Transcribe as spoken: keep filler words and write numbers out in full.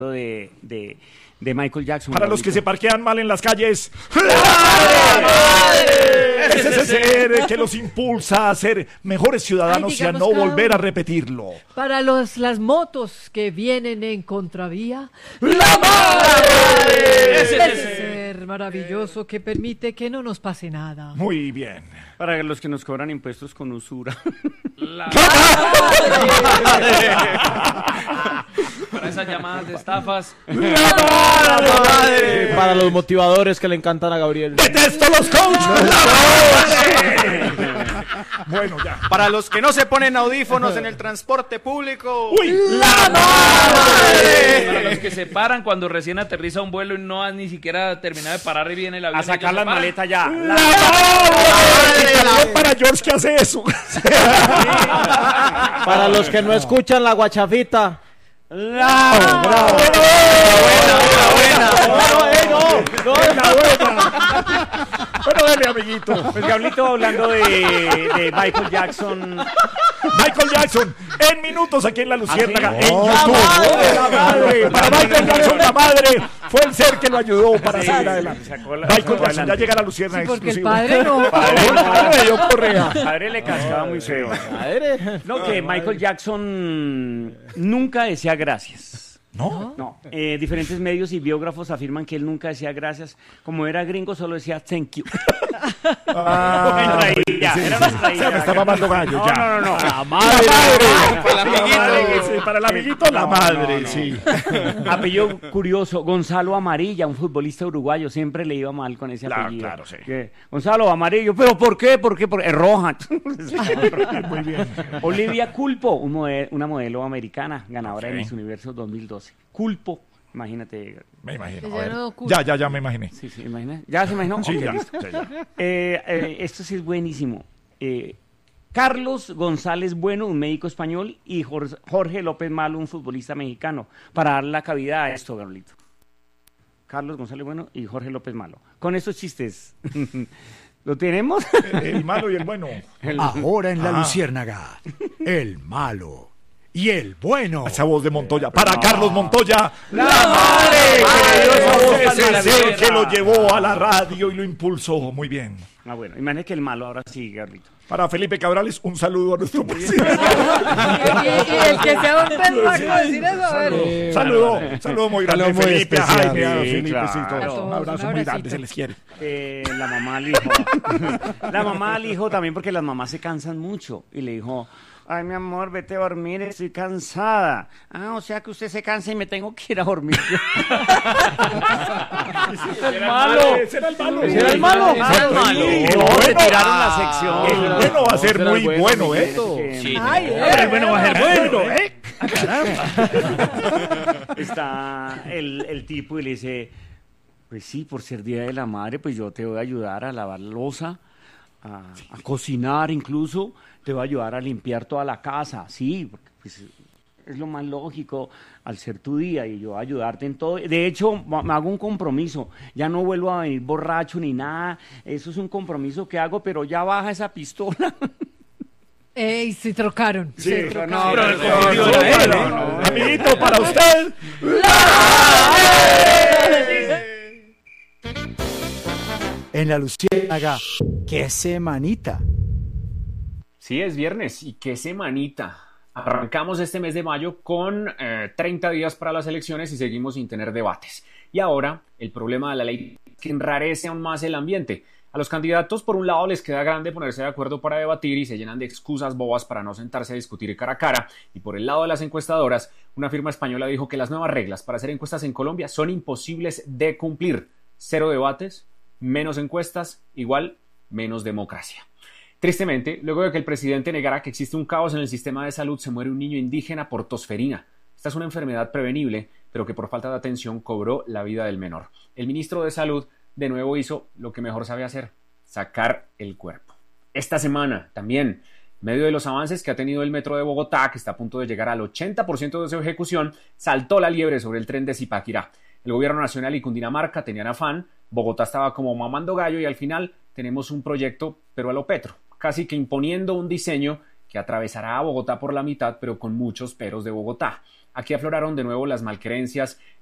de, de, de Michael Jackson. Para los que se parquean mal en las calles, ¡La madre! es ese ser que los impulsa a ser mejores ciudadanos. Ay, y a no volver a repetirlo. Para los, las motos que vienen en contravía, ¡la madre! Ese, ese ser maravilloso que permite que no nos pase nada. Muy bien. Para los que nos cobran impuestos con usura. ¡La madre! Para esas llamadas de estafas. ¡La madre! Para los motivadores que le encantan a Gabriel. ¡Detesto los coaches! Bueno, ya. Para los que no se ponen audífonos en el transporte público. ¡Uy! ¡La madre! Para los que se paran cuando recién aterriza un vuelo y no han ni siquiera terminado de parar y viene el avión. A sacar las maletas ya. ¡La madre! Para George que hace eso. Para los que no escuchan la guachafita. ¡La bravo! ¡Buena, buena! ¡No, no, no! ¡La buena! Bueno, dale, amiguito. Pues Gablito, hablando de, de Michael Jackson. Michael Jackson, en minutos aquí en La Luciérnaga, ¿Ah, sí? en oh, YouTube. La madre, para Michael Jackson, la madre fue el ser que lo ayudó para Sí, seguir sí, adelante. sacó la- Michael sacó Jackson adelante. ya llega a La Luciérnaga Sí, porque el exclusivo. padre no. Padre, el padre de John Correa. Padre le cascaba muy feo. No, que Michael Jackson nunca decía gracias. ¿No? No, eh, diferentes medios y biógrafos afirman que él nunca decía gracias. Como era gringo, solo decía thank you. Ah, Reía, sí, era sí. más reía. Se me está mamando gallo, No, ya. no, no, no. La madre. Para el amiguito. La madre, sí, para el amiguito, la No, madre, no, no. sí. Apellido curioso, Gonzalo Amarilla, un futbolista uruguayo, siempre le iba mal con ese Claro, apellido. claro, sí. Que, Gonzalo Amarillo, ¿pero por qué? ¿Por qué? Porque es roja. Muy bien. Olivia Culpo, un modelo, una modelo americana, ganadora Ok. de Miss Universo dos mil doce. Culpo, imagínate. Me imagino. Ya a ver. no, Ya, ya, ya me imaginé. Sí, sí, imagina. ¿Ya se imaginó? Sí, Ok, ya, listo. ya, ya. Eh, eh, esto sí es buenísimo. Eh, Carlos González Bueno, un médico español, y Jorge, Jorge López Malo, un futbolista mexicano, para dar la cavidad a esto, Gabrielito. Carlos González Bueno y Jorge López Malo. Con estos chistes, ¿lo tenemos? El malo y el bueno. Ahora en La Ah. Luciérnaga, el malo y el bueno. Esa voz de Montoya. Para Carlos Montoya. ¡La madre! Ese es el la ser tierra. que lo llevó a la radio y lo impulsó. Muy bien. Ah, bueno, imagínate que el malo ahora sí, Gabrielito. Para Felipe Cabrales, un saludo a nuestro presidente. Y, y el que sea un pendejo decir eso, a ver. Saludo, saludo muy grande. Saludo muy Felipe, a especial. Jaime, a Sí, Felipe, claro. sí, todos. A todos, Un abrazo un muy grande, abracito. se les quiere. Eh, la mamá al hijo. La mamá al hijo también, porque las mamás se cansan mucho. Y le dijo, ay, mi amor, vete a dormir, estoy cansada. Ah, o sea que usted se cansa y me tengo que ir a dormir. El malo. Ese era el malo. ¿Ese era el malo? Ah, el malo. Sí, No, bueno. se tiraron la El sección. bueno va a ser muy bueno, ¿eh? Sí. Ay, eh. El bueno va a ser bueno, ¿eh? Está el, el tipo y le dice, pues sí, por ser Día de la Madre, pues yo te voy a ayudar a lavar loza, a, a cocinar incluso, te voy a ayudar a limpiar toda la casa, sí, porque pues, es lo más lógico al ser tu día y yo ayudarte en todo. De hecho, ma- me hago un compromiso, ya no vuelvo a venir borracho ni nada, eso es un compromiso que hago, pero ya baja esa pistola. Ey, se trocaron. Sí, se no, trocaron. Pero el no, confundido no, era él, no, ¿no? no. Amiguito, para usted. En La Luciérnaga, qué semanita. Sí, es viernes y qué semanita. Arrancamos este mes de mayo con eh, treinta días para las elecciones y seguimos sin tener debates. Y ahora el problema de la ley que enrarece aún más el ambiente. A los candidatos por un lado les queda grande ponerse de acuerdo para debatir y se llenan de excusas bobas para no sentarse a discutir cara a cara. Y por el lado de las encuestadoras, una firma española dijo que las nuevas reglas para hacer encuestas en Colombia son imposibles de cumplir. Cero debates, menos encuestas, igual menos democracia. Tristemente, luego de que el presidente negara que existe un caos en el sistema de salud, se muere un niño indígena por tosferina. Esta es una enfermedad prevenible, pero que por falta de atención cobró la vida del menor. El ministro de Salud de nuevo hizo lo que mejor sabe hacer, sacar el cuerpo. Esta semana también, en medio de los avances que ha tenido el metro de Bogotá, que está a punto de llegar al ochenta por ciento de su ejecución, saltó la liebre sobre el tren de Zipaquirá. El gobierno nacional y Cundinamarca tenían afán, Bogotá estaba como mamando gallo y al final tenemos un proyecto, pero a lo Petro, casi que imponiendo un diseño que atravesará a Bogotá por la mitad, pero con muchos peros de Bogotá. Aquí afloraron de nuevo las malcreencias